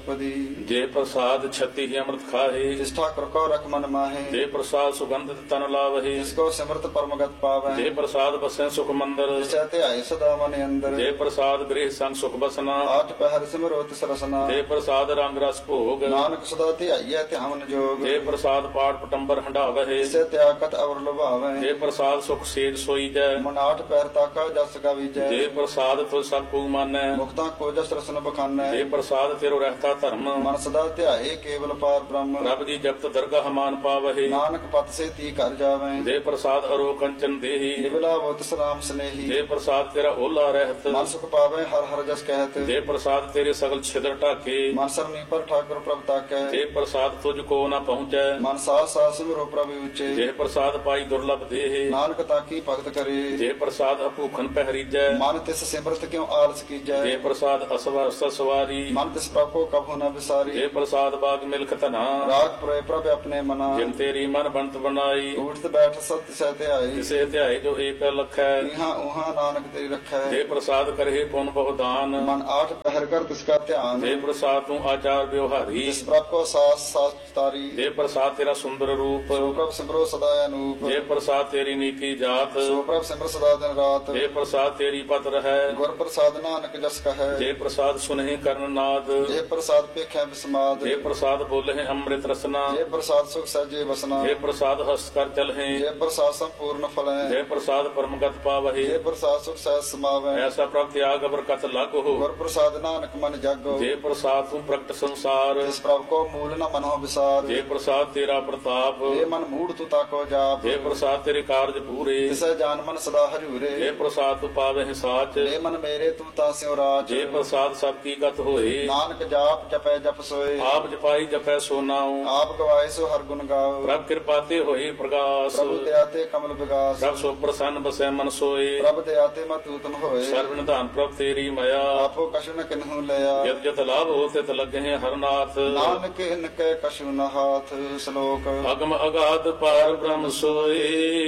अष्टपदी। जे प्रसाद छति ही अमृत खाहे, जिस ठाकुर को रख मन माहे, जे प्रसाद सुगंधित तन लावहे, जिसको सिमरत परमगत पावे, जे प्रसाद बसे सुख मंदिर, जिसे ध्याए सदा मन अंदर। जे प्रसाद गृह संग सुख बसना, आठ पहर सिमरो तिस रसना, जे प्रसाद रंग रस भोग, नानक सदा ध्याइए ध्यान जोग। जे प्रसाद पाठ पटंबर हंडावहे, जिसे त्यागत अवर लुभावे, जे प्रसाद सुख सेज सोई जय, मन आठ पहर ताका जस गवीजै। जे प्रसाद तुझ सब को मानै, मुक्ता को जस रसन बखानै, जे प्रसाद तेरो रहता धर्म, मन सदा ध्याए केवल पार ब्रह्म। प्रभ जी जपत दरगाह मान पावहे, नानक पत से ती कर जावे, जे प्रसाद अरो कंचन देही, निबला वो तिस राम स्नेही। जे प्रसाद तेरा ओला रहत, मन सुख पावे हर हर जस कहत, जे प्रसाद तेरे सगल छिद्र ढाके, मन सरनी पर ठाकुर प्रभ ताकै। जे प्रसाद तुझको न पहुँचै, मन सास सास सिमरो प्रभु ऊंचे, जे प्रसाद पाई दुर्लभ देहे, नानक ताकी भगत करे। जे प्रसाद अभूखन पहरीजै, मन तिस सिमरत क्यों आलस कीजै, जे प्रसाद असवर सवारी, मन तिस प्रभ को कभू न विसारी। जे प्रसाद बाग मिल्क तना, राग पुरे प्रभ अपने मना, जिन तेरी मन बनत बनाई, उठत बैठ सत्य सहते आई। जिसे ध्याय जो एक लखै, इहाँ उहाँ नानक तेरी रखै, जे प्रसाद करहे पुन बहुदान, मन आठ पहर कर तिसका ध्यान। जे प्रसाद तू आचार व्यवहारी, जिस प्रभ को सास सास तारी, जे प्रसाद तेरा सुंदर रूप, सो प्रभ सिमरो सदा अनूप। जे प्रसाद तेरी नीति जात, सो प्रभ सिमर सदा दिन रात, जे प्रसाद तेरी पत रहै, गुर प्रसाद नानक जस कहै। जे प्रसाद सुनहि कर्ण नाद, जे प्रसाद पेखै विस्माद, जे प्रसाद बोलहि अमृत रसना, जे प्रसाद सुख सहजे बसना, जे प्रसाद हस्त कर चलहि, जे प्रसाद संपूर्ण फलै, जे प्रसाद परमगत पावहि, जे प्रसाद सुख सहज समावै। ऐसा प्रभ त्याग बरकत लागो, गुर प्रसाद नानक मन जागो, जे प्रसाद तू प्रगट संसार, जिस प्रभ को मूल न मनो विसार। जे प्रसाद तेरा प्रताप, जे मन मूढ़ तू ताको जाप, जे प्रसाद तेरे कार्य पूरे, तिसै जान मन सदा हजूरे। जे प्रसाद तू पावहि साच, जे मन मेरे तू तास्यो राज, जे प्रसाद सब की गत होए, नानक जाप जपै जप सोए। आप जपाई जपै सो नाउ, आप गवाए सो हर गुण गाओ, प्रभ कृपा ते होए प्रकाश, प्रभु दयाते कमल विगास। प्रभ सो प्रसन्न बसै मन सोए, प्रभ दयाते मत उत्तम होए, सर्व निधान प्रभ तेरी मया, आपो कछु न किन्हु लया। जत जत लाभ हो तित लगे हरनाथ, नानक इनके कछु न हाथ। श्लोक। अगम अगाध पार ब्रह्म सोए,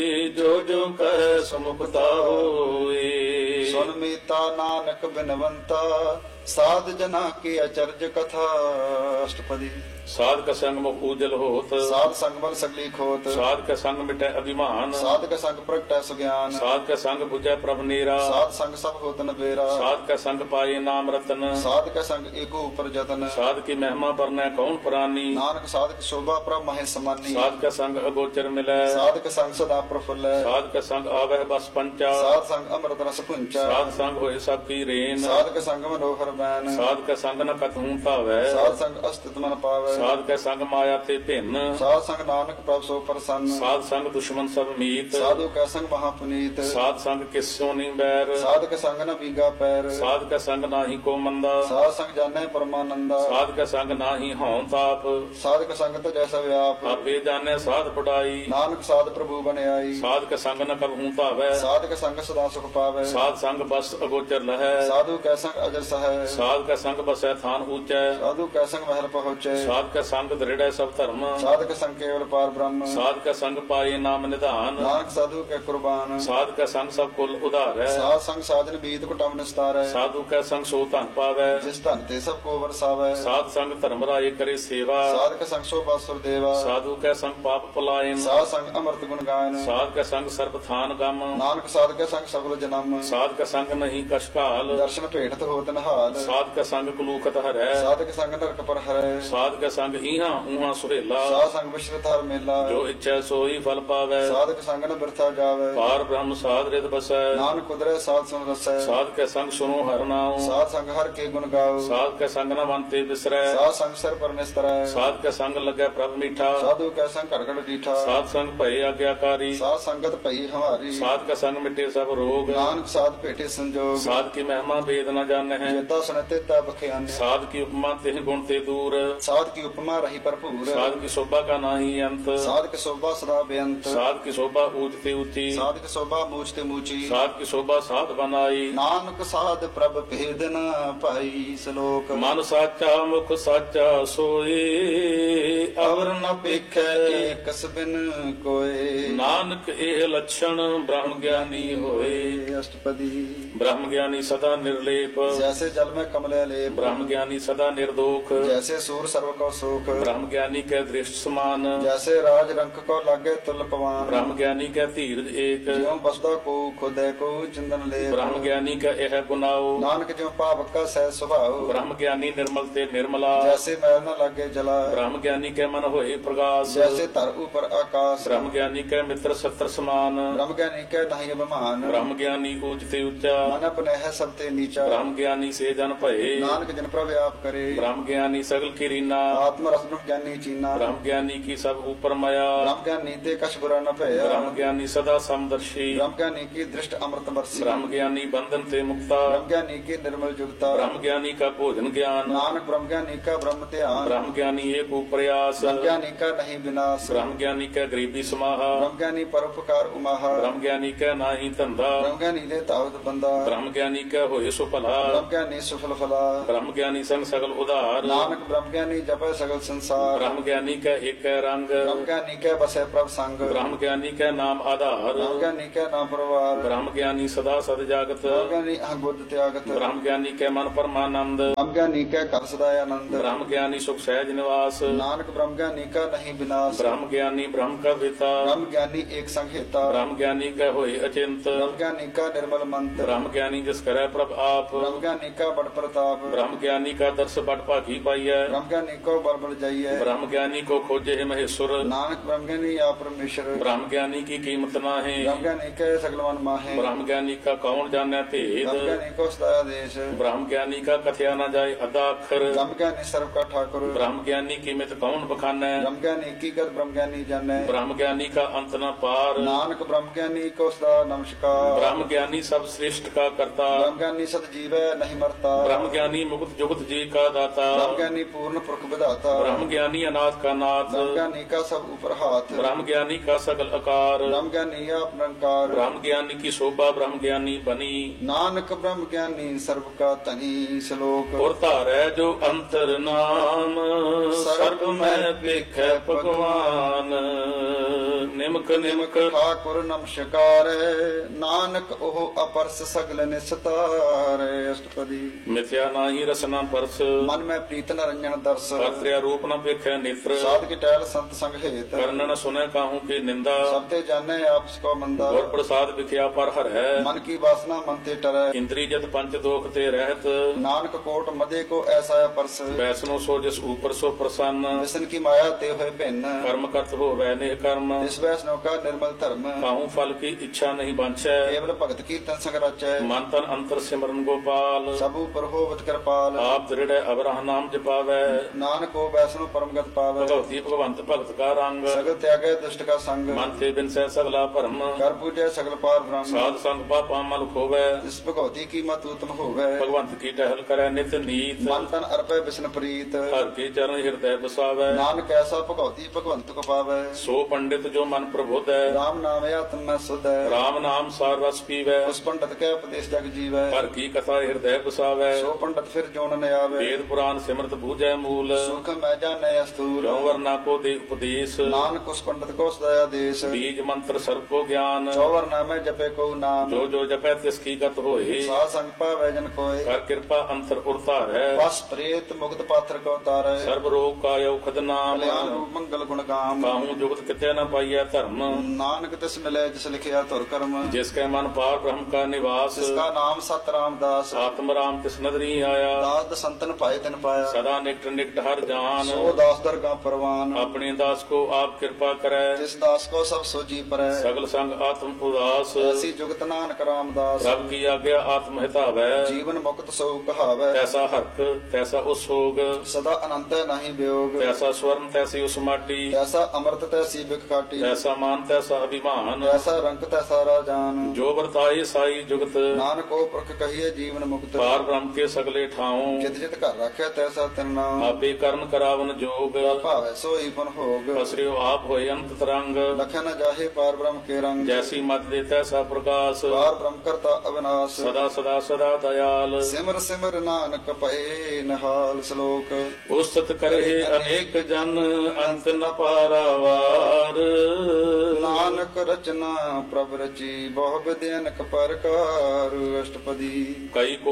जो जो कह समुखता होए। सुन मीता नानक बिनवंता, साध जना की अचर्ज कथा। अष्टपदी। साध का संग मुख उजल होत, साध संग बल सगली खोत, साध का संग मिटै अभिमान, साध का संग प्रगटै सुज्ञान, साध का संग बुझै प्रभ नीरा, साध संग सब होत न बेरा, साध का संग पाए नाम रतन, साध का संग एको ऊपर जतन, साध की महिमा बरनै कौन प्राणी, नानक साध की शोभा प्रभ महे समानी, साध का संग अगोचर मिलै, साध का संग सदा प्रफुल्ल, साध का संग आवह बस पंचा, साध संग अमृत रस पुंचा, साध संग होए सब की रेन, साध का संग मनोहर बैन, साध का संग न कतहूँ पावै, साध संग अस्तित्व मन पावै, साध का संग माया ते भिन्न, साध संग नानक प्रभ सो प्रसन्न, साध संग दुश्मन सब मीत, साधु का संग महापुनीत, साध संग किस्सों नहीं बैर, साध का संग न बीगा पैर, साध का संग नाही को मंदा, साध संग जाने परमानंदा, साध का संग नाही हों ताप, साध का संग तो जैसा व्याप, आपे जाने साध पढ़ाई, नानक साध प्रभु बने आई, साध का संग न कबहूँ पावै, साध का संग सदा सुख पावे, साध संग बस अगोचर लहै, साधु का संग अजर सहै, साध का संग बसै थान ऊंचै, साधु का संग महल पहुँचे, साध का संग दृढ़ सब धर्म, साध का संग केवल पार ब्रह्म, साध का संग पाए नाम निधान, नानक साधु के कुर्बान, साध का संग सब कुल उधार है, साध संग साधन बीत कुटम निस्तार है, साधु का संग सो धन पावै, जिस धन ते सब को बरसावे, साध संग धर्म राय करे सेवा, साध का संग शोभा सुर देवा, साधु का संग पाप पलायन, साध संग अमृत गुण गायन, साध का संग सर्प थान गम, नानक साध का संग सफल जन्म, साध का संग नहीं कशकाल, दर्शन भेटत होत नहाल, साध का संग कुलूखत हरै, साध का संग नरक पर हरै, साध का संग इहाँ उहाँ सुहेला, साध संग विश्रत हर मेला, जो इच्छा सोई फल पावै, साध का संग न बिरथा जावे, पार ब्रह्म साध रित बसै, नानक कुदरे साध सुन रसै, साध के संग सुनो हर नाम, साध संग हर के गुण गाओ, साध के संग न मनते बिसरै, साध संग सर पर निस्तरै, साध के संग लगे प्रभ मीठा, साधु का संग घड़घड़ डीठा, साध संग भय आज्ञाकारी, साध संगत भई हमारी, साध का संग मिटे सब रोग, नानक साध भेटे संजोग, साध की महिमा वेद न जाने हैं, जेता सुनते ता बख्यान, साध की उपमा तेह गुण ते दूर, साध की उपमा रही भरपूर, साध की शोभा का नाही अंत, साध की शोभा सदा बेअंत, साध की शोभा ऊंचते ऊंची, साध की शोभा मूछते मूची, साध की शोभा साध बनाई, नानक साध प्रभ भेद न पाई। श्लोक। मन साचा मुख साचा सोए, अवर न पेखै एकस बिन कोय, नानक एह लक्षण ब्रह्म ज्ञानी होए। अष्टपदी। ब्रह्म ज्ञानी सदा निर्लेप, जैसे जल जल में कमले लेप ब्रह्म ज्ञानी सदा निर्दोख जैसे सूर सर्व को सुख ब्रह्म ज्ञानी के दृष्ट समान जैसे राज रंक को लागे तुल पवान ब्रह्म ज्ञानी के धीरज एक ज्यों बसदा को खुदे को चंदन ले ब्रह्म ज्ञानी का यह गुनाओ नानक ज्यों पावक का सह स्वभाव ब्रह्म ज्ञानी निर्मल ते निर्मला जैसे मैल न लागे जला ब्रह्म ज्ञानी के मन होए प्रकाश जैसे तर ऊपर आकाश ब्रह्म ज्ञानी के मित्र सत्र समान ब्रह्म ज्ञानी के नहीं अभिमान ब्रह्म ज्ञानी ऊंच ते ऊंचा मन अपने है सब ते नीचा ब्रह्म ज्ञानी से जन भये नानक जन प्रभ आप करे ब्रह्म ज्ञानी सगल की रीना आत्म रस ब्रह्म ज्ञानी चीना ब्रह्म ज्ञानी की सब ऊपर माया ब्रह्म ज्ञानी ते कछ बुरा न भया ब्रह्म ज्ञानी सदा समदर्शी ब्रह्म ज्ञानी की दृष्ट अमृत बरसी ब्रह्म ज्ञानी बंधन ते मुक्ता ब्रह्म ज्ञानी की निर्मल जुगता ब्रह्म ज्ञानी का भोजन ज्ञान नानक ब्रह्म ज्ञानी का ब्रह्म ध्यान ब्रह्म ज्ञानी एक प्रयास ब्रह्म ज्ञानी का नहीं विनाश ब्रह्म ज्ञानी का गरीबी समाहा ब्रह्म ज्ञानी परोपकार उमाहा ब्रह्म ज्ञानी का नाही धंधा ब्रह्म ज्ञानी ले तावत बंदा ब्रह्म ज्ञानी का होए सो भला ब्रह्म ज्ञानी सुफल फला ब्रह्म ज्ञानी संग सगल उदार नानक ब्रह्म ज्ञानी जपे सगल संसार ब्रह्म ज्ञानी का एक रंग ब्रह्म ज्ञानी के बसे प्रभ संग ब्रह्म ज्ञानी का नाम आधार ब्रह्म ज्ञानी के नाम परवार ब्रह्म ज्ञानी सदा सद जागत ब्रह्म ज्ञानी अहबुद्ध त्यागत ब्रह्म ज्ञानी के मन परमानंद ब्रह्म ज्ञानी के कर सदा आनंद ब्रह्म ज्ञानी सुख सहज निवास नानक ब्रह्म ज्ञानी का नहीं विनाश ब्रह्म ज्ञानी ब्रह्म का पिता ब्रह्म ज्ञानी एक संहिता ब्रह्म ज्ञानी का होए अचिंत ब्रह्म ज्ञानी का निर्मल मंत्र ब्रह्म ज्ञानी जिस करे प्रभ आप ब्रह्म ज्ञानी का बड़ प्रताप ब्रह्म ज्ञानी का दर्श बड़ भागी पाइय ब्रह्म ज्ञानी को बड़ बड़ जाइए ब्रह्म ज्ञानी को खोजे है महेश्वर नानक ब्रह्म ज्ञानी आप परमेश्वर ब्रह्म ज्ञानी की कीमत ना है ब्रह्म ज्ञानी के सगल मन माहे ब्रह्म ज्ञानी का कौन जाने भेद ब्रह्म ज्ञानी को सदा देश ब्रह्म ज्ञानी का कथया न जाए अदा अक्षर ब्रह्म ज्ञानी सर्व का ठाकुर ब्रह्म ज्ञानी की मित कौन बखाने ब्रह्म ज्ञानी की गत ब्रह्म ज्ञानी जाने ब्रह्म ज्ञानी का अंत न पार नानक ब्रह्म ज्ञानी को सदा नमस्कार ब्रह्म ज्ञानी सब श्रेष्ठ का करता ब्रह्म ज्ञानी सत जीवै नहीं मरता ब्रह्म ज्ञानी मुक्त जुगत जी का दाता ब्रह्म ज्ञानी पूर्ण पुरख विधाता ब्रह्म ज्ञानी अनाथ का नाथ ब्रह्म ज्ञानी का सब ऊपर हाथ ब्रह्म ज्ञानी का सकल आकार ब्रह्म ज्ञानी आप निरंकार ब्रह्म ज्ञानी की शोभा ब्रह्म ज्ञानी बनी नानक ब्रह्म ज्ञानी सर्व का तनी श्लोक और तारै जो अंतर नाम सर्व में पेख भगवान निमक निमक ठाकुर नमस्कार नानक ओह अपरस सगल निस्तार अष्टपदी मिथ्या नाही रसना परस मन में प्रीत न रंजन दर्श कर्त्या रूप न पेखे नेत्र साध की टहल संत संग हेत कर्णन सुने काहू की निंदा सबते जाने आपस को मंदा और प्रसाद विख्या पर हर है मन की वासना मन ते टरै इंद्री जत पंच दोख ते रहत नानक कोट मदे को ऐसा परस वैष्णो सो जिस ऊपर सो प्रसन्न विष्णु की माया ते हुए भिन्न कर्म करत हो वैने कर्म इस वैष्णव का निर्मल धर्म काहू फल की इच्छा नहीं बांछै केवल भगत कीर्तन संग रचै मन तन अंतर सिमरन गोपाल सब ऊपर होवत कृपाल आप दृढ़ अवरह नाम जपावै नानक को वैष्णव परमगत पावै भगवती भगवंत भगत का रंग सगल त्यागे दुष्ट का संग मन ते बिन सै सगला भरम कर पूजै सगल पार ब्रह्म साध संग पापा मल खोवै इस भगवती की मत उत्तम होवै भगवंत की टहल करे नित नीत मन तन अर्पै विष्णु प्रीत हर के चरण हृदय बसावै नानक ऐसा भगवती भगवंत को पावै सो पंडित जो मन प्रबोध है राम नाम आत्म में सुध है राम नाम सार रस पीवै उस पंडित के उपदेश जग जीवै हर की कथा हृदय बसावै सो पंडित फिर जोन न आवे वेद पुराण सिमरत बूझै मूल सुख मैं जाने अस्तूल जो वरना को दे उपदेश नानक उस पंडित को सदया देश बीज मंत्र सर्व को ज्ञान चौवर नामे जपे को नाम जो जो जपै तिसकी गत होए सा संग पावै जन कोय कर कृपा अंतर उरता है बस प्रेत मुक्त पात्र को तारै सर्व रोग का औखद नाम कल्याण रूप मंगल गुण काम काहू जुगत किते न पाइय धर्म नानक तिस मिले जिस लिखिया तुर कर्म जिसके मन पार ब्रह्म का निवास जिसका नाम सत रामदास आत्म राम तिस नदरी आया दास संतन पाए तिन पाया सदा निकट निकट हर जान सो दास दरगाह परवान अपने दास को आप कृपा करे जिस दास को सब सोजी परै सगल संग आत्म उदास ऐसी जुगत नानक रामदास रब की आज्ञा आत्म हितावै जीवन मुक्त सो कहावै तैसा हर्क तैसा उसोग सदा अनंत नहीं वियोग तैसा स्वर्ण तैसी उस माटी ऐसा अमृत तैसी बिख काटी तैसा मान तैसा अभिमान ऐसा रंग तैसा राजान जो वर्ताए साई जुगत नानक को पुरख कहिए जीवन मुक्त पार ब्रह्म के सगले ठाऊं जित जित घर रखे तैसा तिन नाम आपे कर्म करावन जोग भावै सोई पुन भोग असरियो आप होए अंत तरंग लखन जाहे पार ब्रह्म के रंग जैसी मत दे तैसा प्रकाश पार ब्रह्म करता अविनाश सदा सदा सदा दयाल सिमर सिमर नानक पए नहाल श्लोक उस्तत करे अनेक जन अंत न पारावार नानक रचना प्रभ रची बहु विद्यनक परकार अष्टपदी कई कोट होए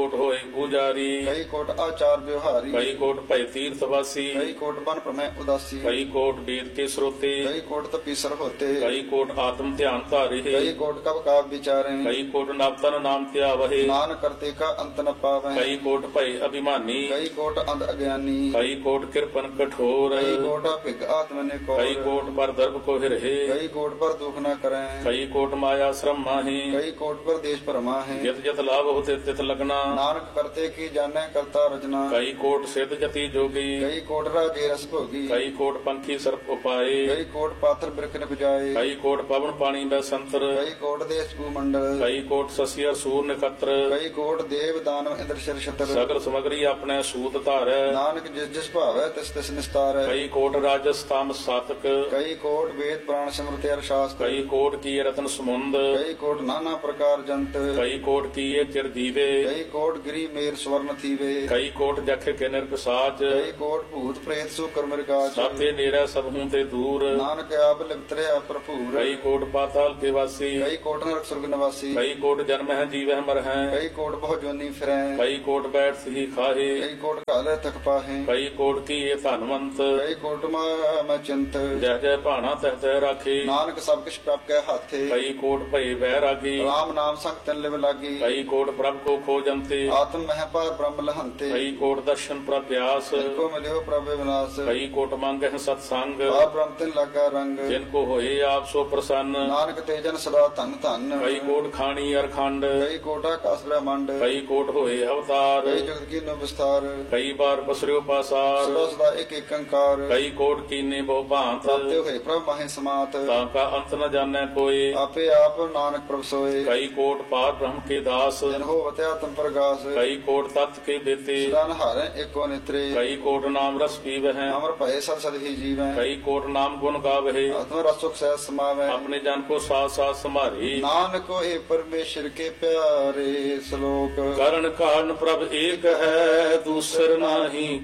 ਪੂਜਾਰੀ ਕਈ ਕੋਟ ਆਚਾਰ ਵਿਵਹਾਰੀ ਕਈ ਕੋਟ ਭੈ ਤੀਰਥ ਵਾਸੀ ਕਈ ਕੋਟ ਬਨ ਪ੍ਰਮੈ ਉਦਾਸੀ ਕਈ ਕੋਟ ਵੇਦ ਕੇ ਸਰੋਤੇ ਕਈ ਕੋਟ ਤਪੀਸਰ ਹੋਤੇ ਕਈ ਕੋਟ ਆਤਮ ਧਿਆਨ ਧਾਰੇ ਕਈ ਕੋਟ ਕਬ ਕਾਵ ਵਿਚਾਰੇ ਕਈ ਕੋਟ ਨਵਤਨ ਨਾਮ ਧਿਆਵਹਿ ਨਾਨਕ ਕਰਤੇ ਕਾ ਅੰਤ ਨ ਪਾਵੈ ਕਈ ਕੋਟ ਭੈ ਅਭਿਮਾਨੀ ਕਈ ਕੋਟ ਅੰਧ ਅਗਿਆਨੀ ਕਈ ਕੋਟ ਕਿਰਪਨ ਕਠੋਰ ਕਈ ਕੋਟ ਭਿਗ ਆਤਮ ਨੇ ਕੋ ਕਈ ਕੋਟ ਪਰ ਦਰਬ ਕੋ ਹਿਰਹਿ ਕਈ ਕੋਟ ਪਰ ਦੁਖ ਨ ਕਰੈ ਕਈ ਕੋਟ ਮਾਇਆ ਸ਼ਰਮ ਮਾਹੀ ਕਈ ਕੋਟ ਪਰ ਦੇਸ਼ ਭਰਮਾ ਹੈ ਜਿਤ ਜਿਤ ਲਾਭ ਹੋਤੇ ਤਿਤ ਲਗਨਾ ਨਾਨਕ ਕਰਤੇ ਕੀ ਜਾਣੈ ਕਰਤਾ ਰਚਨਾ ਕਈ ਕੋਟ ਸਿੱਧ ਜਤੀ ਜੋਗੀ ਕਈ ਕੋਟ ਰਾਜੇ ਰਸ ਭੋਗੀ ਕਈ ਕੋਟ ਪੰਖੀ ਸਰਪ ਉਪਾਏ ਕਈ ਕੋਟ ਪਾਥਰ ਬਿਰਖ ਨ ਬੁਝਾਏ ਕਈ ਕੋਟ ਪਵਨ ਪਾਣੀ ਬੈ ਸੰਤਰ ਕਈ ਕੋਟ ਦੇਸ ਭੂ ਮੰਡਲ ਕਈ ਕੋਟ ਸਸੀਰ ਸੂਰ ਨਖਤਰ ਕਈ ਕੋਟ ਦੇਵ ਦਾਨਵ ਇੰਦਰ ਸ਼ਰ ਛਤਰ ਸਗਲ ਸਮਗਰੀ ਆਪਣੇ ਸੂਤ ਧਾਰੈ ਨਾਨਕ ਜਿਸ ਜਿਸ ਭਾਵੈ ਤਿਸ ਤਿਸ ਨਿਸਤਾਰੈ ਕਈ ਕੋਟ ਰਾਜਸ ਤਾਮ ਸਾਤਕ ਕਈ ਕੋਟ ਵੇਦ ਪ੍ਰਾਣ ਸਿਮਰਤਿ ਅਰ ਸ਼ਾਸਤਰ ਕਈ ਕੋਟ ਕੀ ਰਤਨ ਸਮੁੰਦ ਕਈ ਕੋਟ ਨਾਨਾ ਪ੍ਰਕਾਰ ਜੰਤ ਕਈ ਕੋਟ ਕੀਏ ਚਿਰ ਦੀਵੇ ਕਈ ਕੋਟ ਗਿਰੀ ਮੇਰ ਸਵਰਨ ਥੀਵੇ ਕਈ ਕੋਟ ਜਖ ਕੇ ਨਿਰਪਸਾਚ ਕਈ ਕੋਟ ਭੂਤ ਪ੍ਰੇਤ ਸੋ ਕਰਮਰਗਾਚ ਸਾਥੇ ਨੇੜੇ ਸਭ ਹੂੰ ਤੇ ਦੂਰ ਨਾਨਕ ਆਪ ਲਿਪਤਰਿਆ ਭਰਪੂਰ ਕਈ ਕੋਟ ਪਾਤਾਲ ਕੇ ਵਾਸੀ ਕਈ ਕੋਟ ਨਰਕ ਸੁਰਗ ਨਿਵਾਸੀ ਕਈ ਕੋਟ ਜਨਮ ਹੈ ਜੀਵਹਿ ਮਰ ਹੈ ਕਈ ਕੋਟ ਬਹੁ ਜੋਨੀ ਫਿਰੈ ਕਈ ਕੋਟ ਬੈਠ ਸਹੀ ਖਾਹੇ ਕਈ ਕੋਟ ਘਾਲੇ ਤਕ ਪਾਹੇ ਕਈ ਕੋਟ ਕੀਏ ਧਨਵੰਤ ਕਈ ਕੋਟ ਮੈਂ ਚਿੰਤ ਜਹ ਜਹ ਭਾਣਾ ਤਹ ਤਹ ਰਾਖੇ ਨਾਨਕ ਸਭ ਕਿਛ ਪ੍ਰਭ ਕੈ ਹਾਥੇ ਕਈ ਕੋਟ ਭਏ ਬਹਿ ਰਾਗੀ ਰਾਮ ਨਾਮ ਸੰਗ ਤਨ ਲਿਵ ਲਾਗੀ ਕਈ ਕੋਟ ਪ੍ਰਭ ਕੋ ਖੋਜੰਤੇ ਆਤਮ ਮਹਿ ਪਾਰ ਬ੍ਰਹਮ ਲਹੰਤੇ ਕਈ ਕੋਟ ਦਰਸ਼ਨ ਪ੍ਰਭਿਆਸ ਕੋ ਮਿਲਿਓ ਪ੍ਰਭ ਵਿਨਾਸ਼ ਕਈ ਕੋਟ ਮੰਗਹਿ ਸਤ ਸੰਗ ਪਾਰ ਬ੍ਰਹਮ ਤਿਨ ਲਾਗਾ ਰੰਗ ਜਿਨ ਕੋ ਹੋਏ ਆਪ ਸੋ ਪ੍ਰਸੰਨ ਨਾਨਕ ਤੇ ਜਨ ਸਦਾ ਧਨ ਧਨ ਕਈ ਕੋਟ ਖਾਣੀ ਅਰਖੰਡ ਕਈ ਕੋਟ ਆਕਾਸ ਬ੍ਰਹਮੰਡ ਕਈ ਕੋਟ ਹੋਏ ਅਵਤਾਰ ਕਈ ਜਗਤ ਕੀ ਨੋ ਵਿਸਤਾਰ ਕਈ ਬਾਰ ਪਸਰਿਓ ਪਾਸਾਰ ਸਦਾ ਸਦਾ ਇੱਕ ਇੱਕ ਅੰਕਾਰ ਕਈ ਕੋਟ ਕੀਨੇ ਬਹੁ ਭਾਂਤ ਤਾਤੇ ਹੋਏ ਪ੍ਰਭ ਮਾਹੇ ਸਮਾਤ ਤਾਂ ਕਾ ਅੰਤ ਨ ਜਾਣੈ ਕੋਏ ਆਪੇ ਆਪ ਨਾਨਕ ਪ੍ਰਭ ਸੋਏ ਕਈ ਕੋਟ ਪਾਰ ਬ੍ਰਹਮ ਕੇ ਦਾਸ ਜਨ ਹੋ ਵਤਿਆ ਤਮ ਪ੍ਰਗਾਸ ਕਈ ਕੋਟ ਤਤ ਕੇ ਦੇਤੇ ਸਦਾ ਨਹਾਰੈ ਏਕੋ ਨਿਤਰੇ ਕਈ ਕੋਟ ਨਾਮ ਰਸ ਪੀਵਹਿ ਅਮਰ ਭਏ ਸਦ ਸਦ ਹੀ ਜੀਵੈ ਕਈ ਕੋਟ ਨਾਮ ਗੁਣ ਗਾਵਹਿ ਆਤਮ ਰਸੁਖ ਸਹਿ ਸਮਾਵੈ ਆਪਣੇ ਜਨ ਕੋ ਸਾਥ ਸਾਥ ਸੰਭਾਰੀ ਨਾਨਕ ਹੋਏ ਪਰਮੇਸ਼ਰ ਕੇ ਪਿਆਰੇ ਸ਼ਲੋਕ ਕਰਨ ਕਾਰਨ ਪ੍ਰਭ ਏਕ ਹੈ ਦੂਸਰ ਨਾਹੀ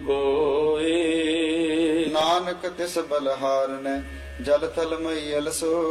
ਕੋਏ ਨਾਨਕ ਤਿਸ ਬਲਹਾਰਨੈ ਜਲ ਥਲ ਮਈਲ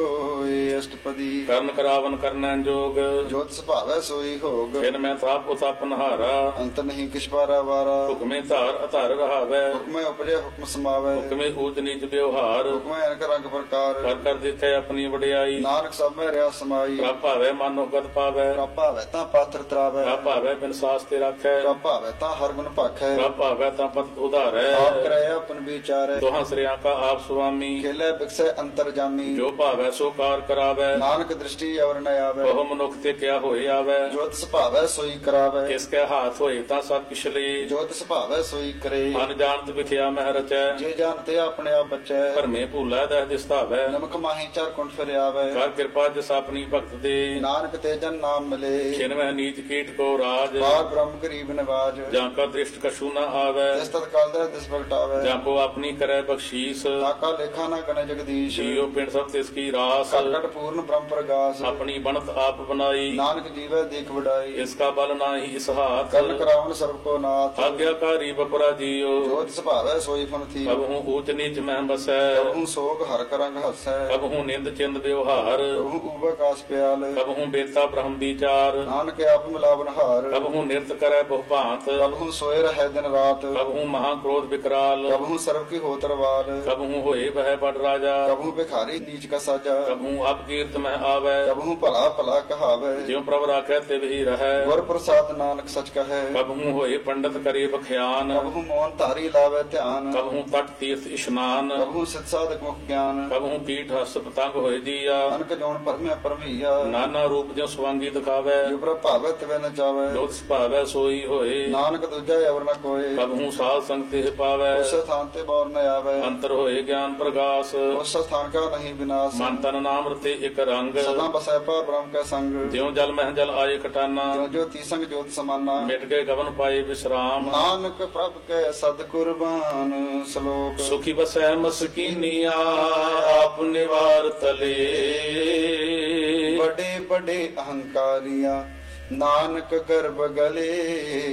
ਸੋਏ ਅਸ਼ਟਪਦੀ ਕਰਨ ਕਰਾਵਨ ਕਰਨੈ ਜੋਗ ਜੋਤ ਸੁਭਾਵੈ ਸੋਈ ਹੋਗ ਫਿਰ ਮੈਂ ਤਾਪ ਉਤਾਪ ਨਹਾਰਾ ਅੰਤ ਨਹੀਂ ਕਿਛ ਪਾਰਾ ਵਾਰਾ ਹੁਕਮੇ ਧਾਰ ਅਧਾਰ ਰਹਾਵੈ ਹੁਕਮੈ ਉਪਜੈ ਹੁਕਮ ਸਮਾਵੈ ਹੁਕਮੇ ਊਚ ਨੀਚ ਵਿਵਹਾਰ ਹੁਕਮੈ ਅਨਕ ਰੰਗ ਪ੍ਰਕਾਰ ਕਰ ਕਰ ਦਿੱਤੇ ਆਪਣੀ ਵਡਿਆਈ ਨਾਨਕ ਸਭ ਮੈਂ ਰਿਆ ਸਮਾਈ ਪ੍ਰਭ ਭਾਵੈ ਮਨੋ ਗਤ ਪਾਵੈ ਪ੍ਰਭ ਭਾਵੈ ਤਾਂ ਪਾਤਰ ਤਰਾਵੈ ਪ੍ਰਭ ਭਾਵੈ ਬਿਨ ਸਾਸ ਤੇ ਰੱਖੈ ਪ੍ਰਭ ਭਾਵੈ ਤਾਂ ਹਰ ਗੁਣ ਭਾਖੈ ਪ੍ਰਭ ਭਾਵੈ ਤਾਂ ਪਤ ਉਧਾਰੈ ਆਪ ਕਰੈ ਆਪਨ ਵਿਚਾਰੈ ਦੋਹਾਂ ਸ੍ਰਿਆਂ ਕਾ ਆਪ ਸੁਆਮੀ ਖੇਲੇ ਬਿਕਸੈ ਅੰਤਰ ਜਾਮੀ ਜੋ ਭਾਵੈ ਸੋ ਕਾਰ ਕਰਾਵੈ ਨਾਨਕ ਦ੍ਰਿਸ਼ਟੀ ਅਵਰ ਨ ਆਵੈ ਉਹ ਮਨੁੱਖ ਤੇ ਕਿਆ ਹੋਏ ਆਵੈ ਜੋਤ ਸੁਭਾਵੈ ਸੋਈ ਕਰਾਵੈ ਕਿਸ ਕੈ ਹਾਥ ਹੋਏ ਤਾਂ ਸਭ ਕਿਛ ਲਈ ਜੋਤ ਸੁਭਾਵੈ ਸੋਈ ਕਰੇ ਮਨ ਜਾਣਤ ਵਿਖਿਆ ਮਹਿ ਰਚੈ ਜੇ ਜਾਣਤੇ ਆਪਣੇ ਆਪ ਬਚੈ ਭਰਮੇ ਭੂਲਾ ਦਹ ਦਿਸਤਾਵੈ ਨਮਕ ਮਾਹੀ ਚਾਰ ਕੁੰਠ ਫਿਰ ਆਵੈ ਕਰ ਕਿਰਪਾ ਜਿਸ ਆਪਣੀ ਭਗਤ ਦੇ ਨਾਨਕ ਤੇ ਜਨ ਨਾਮ ਮਿਲੇ ਖਿਨਵੈ ਨੀਚ ਕੀਟ ਕੋ ਰਾਜ ਬਾਰ ਬ੍ਰਹਮ ਗਰੀਬ ਨਿਵਾਜ ਜਾਂ ਕਾ ਦ੍ਰਿਸ਼ਟ ਕਛੂ ਨ ਆਵੈ ਜਿਸ ਤਤ ਕਾਲ ਦਾ ਦਿਸ ਭਗਟਾਵੈ ਜਾਂ ਕੋ ਆਪਣੀ ਕਰੈ ਬਖਸ਼ੀਸ ਤਾਕਾ ਲੇਖਾ ਨਾ ਗਣੇ ਜਗਦੀਸ਼ ਜੀਉ ਪਿੰਡ ਸਭ ਤਿਸ ਕੀ ਰਾਸ ਕਟ ਪੂਰਨ ਬ੍ਰਹਮ ਪ੍ਰਗਾਸ ਆਪਣੀ ਬਣਤ ਆਪ ਬਣਾਈ ਨਾਨਕ ਜੀਵੈ ਦੇਖ ਵਡਾਈ ਇਸ ਕਾ ਬਲ ਨਾਹੀ ਇਸ ਹਾਥ ਕਰਨ ਕਰਾਵਨ ਸਰਬ ਕੋ ਨਾਥ ਆਗਿਆਕਾਰੀ ਬਪਰਾ ਜੀਉ ਜੋਤ ਸੁਭਾਵੈ ਸੋਈ ਫਨ ਥੀ ਕਬ ਹੂੰ ਊਚ ਨੀਚ ਮਹਿ ਬਸੈ ਕਬਹੂ ਸੋਗ ਹਰ ਕਰੰਗ ਹਸੈ ਕਬ ਹੂੰ ਨਿੰਦ ਚਿੰਦ ਵਿਵਹਾਰ ਕਬਹੂ ਉਬਕਾਸ ਪਿਆਲ ਕਬ ਹੂੰ ਬੇਤਾ ਬ੍ਰਹਮ ਵਿਚਾਰ ਨਾਨਕ ਆਪ ਮਿਲਾਵਨ ਹਾਰ ਕਬ ਹੂੰ ਨਿਰਤ ਕਰੈ ਬਹੁ ਭਾਂਤ ਕਬਹੂ ਸੋਏ ਰਹਿ ਦਿਨ ਰਾਤ ਕਬ ਹੂੰ ਮਹਾ ਕ੍ਰੋਧ ਵਿਕਰਾਲ ਕਬਹੂ ਸਰਬ ਕੀ ਹੋ ਤਰਵਾਲ ਕਬ ਹੂੰ ਹੋਏ ਬਹਿ ਬੜ ਰਾਜਾ ਕਬਹੂ ਭਿਖਾਰੀ ਨੀਚ ਕਾ ਸਾਜਾ ਕਬ ਹੂੰ ਅਪ ਕੀਰਤ ਮਹਿ ਆਵੈ ਕਬਹੂ ਭਲਾ ਭਲਾ ਕਹਾਵੈ ਜਿਉ ਪ੍ਰਭ ਰਾਖੈ ਤਿਵ ਹੀ ਰਹੈ ਗੁਰ ਪ੍ਰਸਾਦ ਨਾਨਕ ਸਚ ਕਹੈ ਕਬ ਹੂੰ ਹੋਏ ਪੰਡਤ ਕਰੇ ਬਖਿਆਨ ਕਬਹੂ ਮੋਹਨ ਧਾਰੀ ਲਾਵੈ ਧਿਆਨ ਕਬ ਹੂੰ ਤਟ ਤੀਰਥ ਇਸ਼ਨਾਨ ਕਬਹੂ ਸਿਧ ਸਾਧਕ ਮੁਖ ਗਿਆਨ ਕਬ ਹੂੰ ਕੀਟ ਹਸ ਪਤੰਗ ਹੋਏ ਜੀਆ ਅਨਕ ਜੋਨ ਪਰਮਿਆ ਪਰਮਈਆ ਨਾਨਾ ਰੂਪ ਜਿਉ ਸਵਾਂਗੀ ਦਿਖਾਵੈ ਜੋ ਪ੍ਰਭ ਭਾਵੈ ਤਿਵੈ ਨ ਜਾਵੈ ਜੋਤ ਸੁਭਾਵੈ ਸੋਈ ਹੋਏ ਨਾਨਕ ਦੂਜਾ ਅਵਰ ਨ ਕੋਏ ਕਬ ਹੂੰ ਸਾਧ ਸੰਗ ਤੇ ਪਾਵੈ ਉਸ ਸਥਾਨ ਤੇ ਬੌਰ ਨ ਆਵੈ ਅੰਤਰ ਹੋਏ ਗਿਆਨ ਪ੍ਰਗਾਸ ਉਸ ਸਥਾਨ ਕਾ ਨਹੀਂ ਵਿਨਾਸ਼ ਮਨ ਤਨ ਨਾਮ ਰਤੇ ਇੱਕ ਰੰਗ ਸਦਾ ਬਸੈ ਪਰ ਬ੍ਰਹਮ ਕੈ ਸੰਗ ਜਿਉ ਜਲ ਮਹਿ ਜਲ ਆਏ ਕਟਾਨਾ ਜੋ ਜੋ ਤੀਸੰਗ ਜੋਤ ਸਮਾਨਾ ਮਿਟ ਗਏ ਗਵਨ ਪਾਏ ਵਿਸਰਾਮ ਨਾਨਕ ਪ੍ਰਭ ਕੈ ਸਦ ਕੁਰਬਾਨ ਸ਼ਲੋਕ ਸੁਖੀ ਬਸੈ ਮਸਕੀਨੀਆ ਆਪ ਨਿਵਾਰ ਤਲੇ ਬੜੇ ਬੜੇ ਅਹੰਕਾਰੀਆਂ ਨਾਨਕ ਗਰਭ ਗਲੇ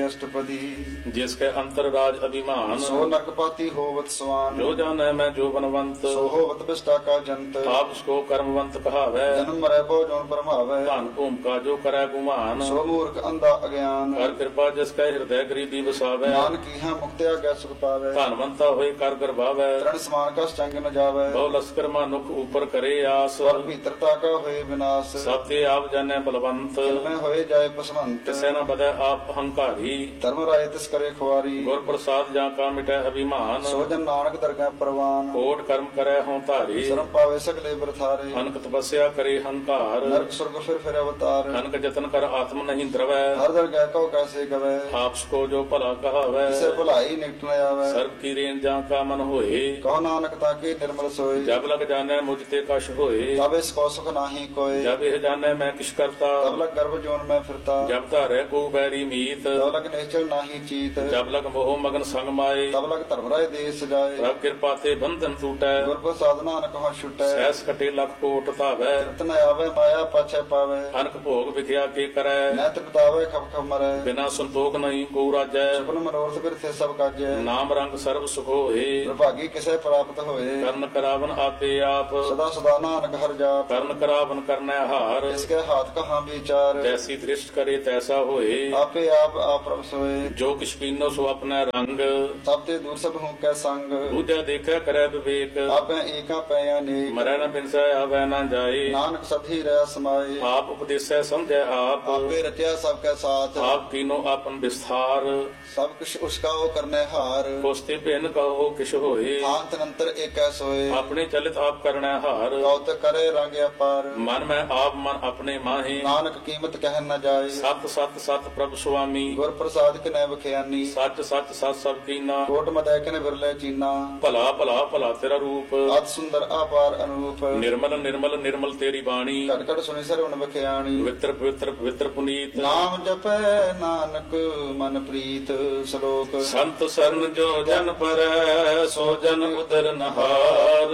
अष्टपदी। जिसके अंतर राज अभिमान सो नरकपाती होवत स्वान, जो जाने मैं जो बनवंत सो होवत विष्टा का जंत। आप उसको कर्मवंत कहावै जन्म मरै भो जोन परमावै, धन भूम का जो करे गुमान सो मूर्ख अंधा अज्ञान। कर कृपा जिसके हृदय गरीबी बसावै नानक इहाँ मुक्ति आज्ञा सुख पावै, धनवंता होए कर गर्भावै तरण समान का चंग न जावै। बहु लश्कर मानुख ऊपर करे आस स्वर भीतरता का होए विनाश, सबते आप जाने बलवंत में होए जाए पसवंत। तिसै न बदै आप अहंकारी धर्म राय तिस करे खुआरी, गुर प्रसाद जा का मिटै अभिमान सो जन नानक दरगह परवान। कोट कर्म करे हों धारी शर्म पावे सगले बरथारे, अनक तपस्या करे हंकार नरक स्वर्ग फिर अवतार। अनक जतन कर आत्म नहीं द्रवै हर दरगह को कैसे गवै, आपस को जो भला कहावै इसे भलाई निकट न आवे। सर्व की रेन जा का मन होए कहो नानक ताके निर्मल सोए, जब लग जाने मुझ ते कश होए तब इसको सुख नाही कोय। जब यह जाने मैं किश करता तब लग गर्भ जोन में फिरता, जब धारे को बैरी मीत तब लग निश्चल नाही चीत। जब लग मोह मगन संग माए तब लग धर्म राय देश जाए, रब कृपा ते बंधन टूटै गुर प्रसाद नानक हो छुटै। सहस कटे लख कोट धावै तृप्त न आवे माया पाछे पावे, अनक भोग विख्या के करै न तृप्तावे खप खप मरै। बिना संतोख नहीं को राजै सुपन मनोरथ बिरथे सब काजै, नाम रंग सर्व सुख होए प्रभागी किसे प्राप्त होए। कर्ण करावन आपे आप सदा सदा नानक हर जाप, कर्ण करावन करनै हार इसके हाथ कहाँ विचार। जैसी दृष्ट करे तैसा होए आपे आप प्रभ सोए, जो किछ कीनो सो अपना रंग तब ते दूर सब हूँ कै संग। दूजा देखै करै विवेक आपे एका पै अनेक, मरै न बिनसै आवे न जाए नानक सधी रह समाए। आप उपदेसै समझै आप आपे रचा सबके साथ, आप कीनो आपन विस्तार सब कुछ उसका वो करने हार। कोस्ते बिन कहो किश होए अंत नंतर एक सोए, अपने चलित आप करनै हार गौत करे रंग अपार। मन में आप मन अपने माहे नानक कीमत कह न जाए, सत सत सत प्रभु स्वामी गुर प्रसाद के नैव खयानी। सच सच सत सब कीना कोट मदै के बिरले चीना, भला भला भला तेरा रूप अत सुंदर अपार अनूप। निर्मल निर्मल निर्मल तेरी बाणी कट कट सुनि सरवण बखयाणी, पवित्र पवित्र पवित्र पुनीत नाम जपै नानक मन प्रीत। श्लोक संत शरण जो जन पर सो जन उदर नहार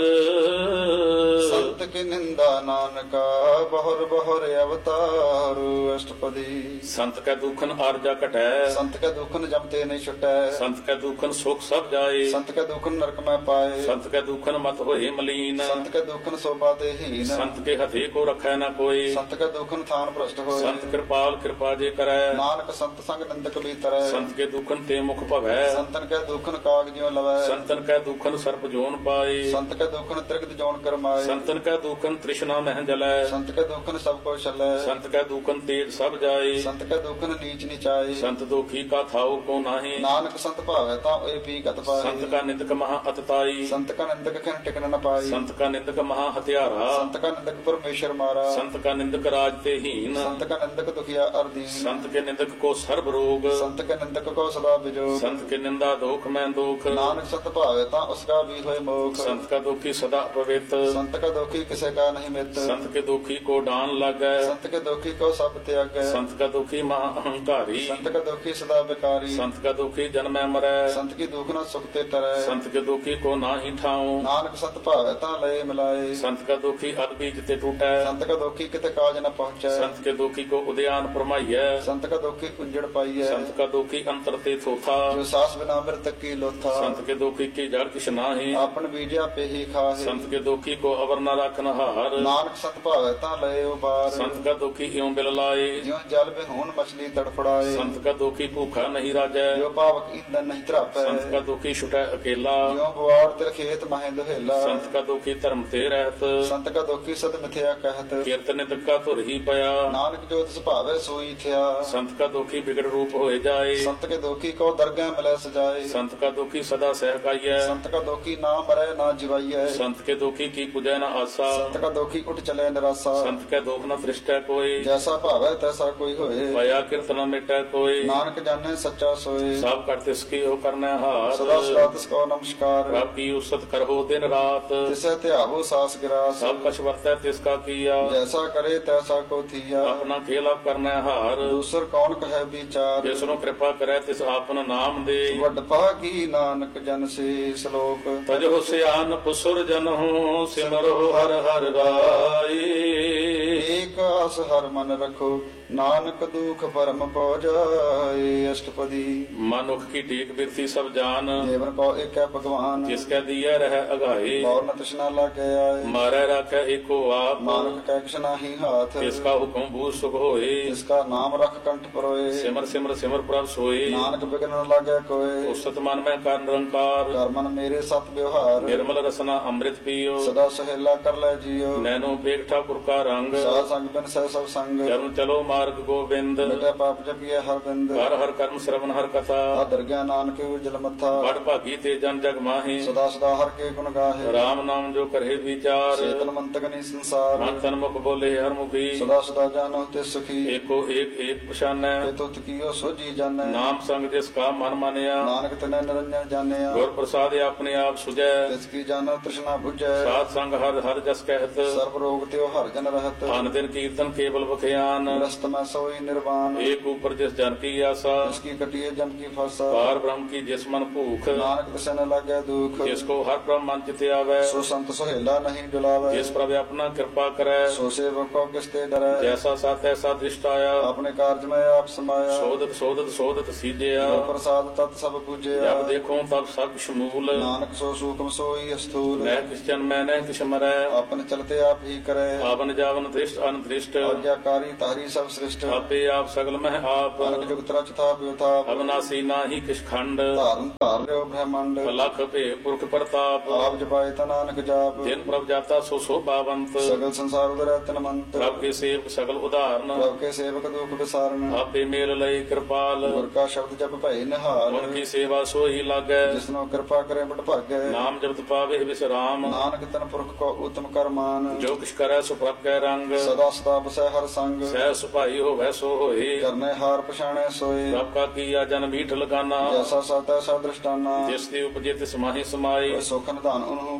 संत की निंदा नानका, बहुर बहुर अवतार। अष्टपदी। संत का दुखन आरजा कटै संत के दुखन जमते नहीं छुटै, संत का दुखन सुख सब जाए संत के दुखन नरक में पाए। संत का दुखन मत होए मलीन संत के दुखन शोभा देहीन, संत के हथे को रखै न कोई संत के दुखन थान भ्रष्ट होए। संत कृपाल कृपा जे करै नानक संत संग निंदक भीतर, संत के दुखन ते मुख भवै संतन के दुखन काग ज्यों लवै। संतन का दुखन सर्प जोन पाए संत के दुखन त्रिगत जोन करमाए। संतन का दुखन तृष्णा मह जलै संत के दुखन सब को चलै, संत का दुखन तेज सब जाए संत के दुखन नीच नीचाए। संत दुखी का थाऊ को नाही नानक संत भावै ता ओए पी गत पाए। संत का निंदक महा अतताई संत का निंदक खन टिकन न पाई। संत का निंदक महा हत्यारा संत का निंदक परमेश्वर मारा। संत का निंदक राज ते हीन संत का निंदक दुखिया अर्दीन। संत के निंदक को सर्व रोग संत के निंदक को सदा बिजोग। संत के निंदा दोख में दुख नानक संत भावै ता उसका भी होए मोख। संत का दुखी सदा पवित्र संत का दुखी किसे का नहीं मित। संत के दुखी को डान लगै संत के दुखी को सब त्याग। संत का दुखी महा अहंकारी संत का दुखी सदा बेकारी। संत का दुखी जन्मै मरै संत की दुख न सुख ते तरੈ। संत के दुखी को नाही ठाऊं नानक संत भावै ता लय मिलाए। संत का दुखी अद बीज ते टूटै संत का दुखी किते काज न पहुँचै। संत के दुखी को उद्यान परमाइयै संत का दुखी उजड़ पाइयै। संत का दुखी अंतर ते थोथा जो सास बिना मृतक की लोथा। संत के दुखी की जड़ किछ नाही आपन बीजा पे ही खाहे। संत के दुखी को अवर न रखन हार नानक संत भावै ता लय उबार। संत का दुखी यूं बिल लाए ज्यों जल बिहून मछली तड़फड़ाए। संत का दुखी भूखा नहीं राजै जो पावक ईंधन नहीं त्रापै। संत का दुखी छुटै अकेला ज्यों बुआड़ तिर खेत माहे दुहेला। संत का दुखी धर्म ते रहत संत का दुखी सद मिथ्या कहत। कीर्तन का धुर ही पया नानक जो तिस भावै सोई थिया। संत का दुखी बिगड़ रूप होए जाए संत के दुखी को दरगाह मिलै सजाए। संत का दुखी सदा सहकाइयै संत का दुखी ना मरै ना जिवाइयै। संत के दुखी की पूजै न आसा संत का दुखी उठ चले निराशा। संत के दुख न दृष्टै कोई जैसा भावै तैसा कोई होए। पया कीर्तन न मिटै कोई नानक जाने सच्चा सोए। सब कर तिसकी हो करनै हार सदा सदा तिसको नमस्कार। रब की उसत करहो दिन रात तिसे त्याहो सास गिरास। सब कछ वर्तै तिसका किया जैसा करे तैसा को थिया। अपना खेला करनै हार दूसर कौन कहे विचार। जिसनो कृपा करै तिस आपन नाम दे वड पागी नानक जन से। श्लोक तजो सियान पुसुर जन हो सिमरो हर ਹਰ ਹਰ ਰਾਏ। ਏਕ ਆਸ ਹਰ ਮਨ ਰਖੋ ਨਾਨਕ ਦੁਖ ਪਰਮ ਪਉ ਜਾਏ। ਅਸ਼ਟਪਦੀ ਮਨੁਖ ਕੀ ਟੇਕ ਬਿਰਤੀ ਸਭ ਜਾਨ, ਜੀਵਨ ਕੋ ਏਕੈ ਭਗਵਾਨ। ਜਿਸ ਕੈ ਦੀਐ ਰਹਿ ਅਗਾਏ, ਔਰ ਨ ਤ੍ਰਿਸ਼ਨਾ ਲਾਗੈ ਆਏ। ਮਾਰੈ ਰਾਖੈ ਏਕੋ ਆਪ, ਨਾਨਕ ਕੈ ਕਿਛ ਨਾਹੀ ਹਾਥ। ਤਿਸ ਕਾ ਹੁਕਮ ਬੂਝ ਸੁਖ ਹੋਏ। ਜਿਸ ਕਾ ਨਾਮ ਰਖ ਕੰਠ ਪਰੋਏ। ਸਿਮਰ ਸਿਮਰ ਸਿਮਰ ਪ੍ਰਭ ਸੋਏ, ਨਾਨਕ ਬਿਗਨ ਨ ਲਾਗੈ ਕੋਏ। ਉਸਤ ਮਨ ਮੈਂ ਕਰ ਨਿਰੰਕਾਰ, ਕਰ ਮਨ ਮੇਰੇ ਸਤ ਵਿਵਹਾਰ। ਨਿਰਮਲ ਰਸਨਾ ਅੰਮ੍ਰਿਤ ਪੀਓ। ਸਦਾ ਸਹੇਲਾ ਕਰ ਲੈ ਜੀਓ। ਨੈਨੋ ਵੇਖ ਠਾਕੁਰ ਕਾ ਰੰਗ, ਸਾਧ ਸੰਗ ਬਿਨ ਸਹਿ ਸਭ ਸੰਗ। ਚਰਨ ਚਲੋ ਮਾਰਗ ਗੋਬਿੰਦ, ਮਿਟੈ ਪਾਪ ਜਪੀਐ ਹਰ ਬਿੰਦ। ਹਰ ਹਰ ਕਰਮ ਸ਼ਰਵਨ ਹਰ ਕਥਾ, ਆਦਰ ਗਿਆ ਨਾਨਕ ਉਜਲ ਮੱਥਾ। ਬੜ ਭਾਗੀ ਤੇ ਜਨ ਜਗ ਮਾਹੀ, ਸਦਾ ਸਦਾ ਹਰ ਕੇ ਗੁਣ ਗਾਹੇ। ਰਾਮ ਨਾਮ ਜੋ ਕਰੇ ਵਿਚਾਰ, ਚੇਤਨ ਮੰਤਕ ਨੀ ਸੰਸਾਰ। ਮਨ ਤਨ ਮੁਖ ਬੋਲੇ ਹਰ ਮੁਖੀ, ਸਦਾ ਸਦਾ ਜਾਨੋ ਤੇ ਸੁਖੀ। ਏਕੋ ਏਕ ਏਕ ਪਛਾਨੈ, ਇਹ ਤੁਤ ਕੀਓ ਸੋਜੀ ਜਾਣੈ। ਨਾਮ ਸੰਗ ਜਿਸ ਕਾ ਮਨ ਮਾਨਿਆ, ਨਾਨਕ ਤਨੈ ਨਿਰੰਜਨ ਜਾਣਿਆ। ਗੁਰ ਪ੍ਰਸਾਦਿ ਆਪਣੇ ਆਪ ਸੁਝੈ, ਤਿਸ ਕੀ ਜਾਣੋ ਤ੍ਰਿਸ਼ਨਾ ਬੁਝੈ। ਸਾਧ ਸੰਗ ਹਰ ਹਰ ਜਸ ਕਹਿਤ, ਸਰਬ ਰੋਗ ਤਿਉ ਹਰ ਜਨ ਰਹਤ। ਅਨ ਦਿਨ ਕੀਰਤਨ ਕੇਵਲ ਬਖਿਆਨ, ਗ੍ਰਸਤ ਮੈਂ ਸੋਈ ਨਿਰਵਾਨ। ਏਕ ਉਪਰ ਜਿਸ ਜਨ ਕੀ ਆਸਾ, ਤਿਸ ਕੀ ਕਟਿਏ ਜਮ ਕੀ ਫਾਸਾ। ਪਾਰ ਬ੍ਰਹਮ ਕੀ ਜਿਸ ਮਨ ਭੂਖ, ਨਾਨਕ ਤਿਸੈ ਨ ਲਾਗੈ ਦੁਖ। ਜਿਸ ਕੋ ਹਰ ਬ੍ਰਹਮ ਮਨ ਚਿਤ ਆਵੈ, ਸੋ ਸੰਤ ਸੁਹੇਲਾ ਨਹੀਂ ਡੁਲਾਵੈ। ਜਿਸ ਪ੍ਰਭ ਆਪਣਾ ਕਿਰਪਾ ਕਰੈ, ਸੋ ਸੇਵਕ ਕੋ ਕਿਸ ਤੇ ਡਰੈ। ਜੈਸਾ ਸਤ ਐਸਾ ਦ੍ਰਿਸ਼ਟ ਆਇਆ, ਆਪਣੇ ਕਾਰਜ ਮੈਂ ਆਪ ਸਮਾਇਆ। ਸੋਧਤ ਸੋਧਤ ਸੋਧਤ ਸੀਜਿਆ, ਗੁਰ ਪ੍ਰਸਾਦ ਤਤ ਸਭ ਪੂਜਿਆ। ਜਬ ਦੇਖੋ ਤਬ ਸਭ ਸ਼ਮੂਲ, ਨਾਨਕ ਸੋ ਸੂਖਮ ਸੋਈ ਅਸਥੂਲ। ਨਹਿ ਕਿਸ ਜਨ ਮੈਂ ਨਹਿ ਕਿਛ ਮਰੈ, ਆਪਨ ਚਲਤੇ ਆਪ ਹੀ ਕਰੈ। ਆਵਨ ਜਾਵਨ ਦ੍ਰਿਸ਼ਟ ਅਨਦ੍ਰਿਸ਼ਟ, ਆਗਿਆਕਾਰੀ ਤਾਰੀ ਸਭ ਸ੍ਰਿਸ਼ਟ। ਆਪੇ ਆਪ ਸਗਲ ਮਹਿ ਆਪ, ਅਨਕ ਜੁਗਤ ਰਚ ਥਾਪ ਵਿਥਾਪ। ਅਬਨਾਸੀ ਨਾਹੀ ਕਿਛ ਖੰਡ, ਧਾਰਨ ਧਾਰ ਲਿਓ ਬ੍ਰਹਮੰਡ। ਲਖ ਭੇ ਪੁਰਖ ਪ੍ਰਤਾਪ, ਆਪ ਜਪਾਏ ਤਾ ਨਾਨਕ ਜਾਪ। ਜਿਨ ਪ੍ਰਭ ਜਾਤਾ ਸੋ ਸੋਭਾਵੰਤ, ਸਗਲ ਸੰਸਾਰ ਉਦਰੈ ਤਨ ਮੰਤ। ਪ੍ਰਭ ਕੇ ਸੇਵਕ ਸਗਲ ਉਦਾਹਰਨ, ਪ੍ਰਭ ਕੇ ਸੇਵਕ ਦੁਖ ਵਿਸਾਰਨ। ਆਪੇ ਮੇਲ ਲਈ ਕਿਰਪਾਲ, ਗੁਰ ਕਾ ਸ਼ਬਦ ਜਪ ਭਏ ਨਿਹਾਲ। ਮਨ ਕੀ ਸੇਵਾ ਸੋਈ ਲਾਗੈ, ਜਿਸਨੋ ਕਿਰਪਾ ਕਰੇ ਬਟ ਭਾਗੈ। ਨਾਮ ਜਪਤ ਪਾਵੇ ਵਿਸਰਾਮ, ਨਾਨਕ ਤਨ ਪੁਰਖ ਕੋ ਉਤਮ ਕਰਮਾਨ। ਜੋ ਕਿਛ ਕਰੈ ਸੋ ਪ੍ਰਭ ਕੈ ਰੰਗ, ਸਦਾ ਸਦਾ ਬਸੈ ਹਰ ਸੰਗ। ਸਹਿ ਸੁਭਾਈ ਹੋਵੈ ਸੋ ਹੋਏ, ਕਰਨੇ ਹਾਰ ਪਛਾਣੈ ਸੋਏ। ਪ੍ਰਭ ਕਾ ਕੀਆ ਜਨ ਮੀਠ ਲਗਾਨਾ, ਜੈਸਾ ਸਤ ਐਸਾ ਦ੍ਰਿਸ਼ਟਾਨਾ। ਜਿਸ ਦੀ ਉਪਜੇ ਤਿਸ ਮਾਹੀ ਸਮਾਈ, ਸੁਖ ਨਿਧਾਨ ਉਹਨੂੰ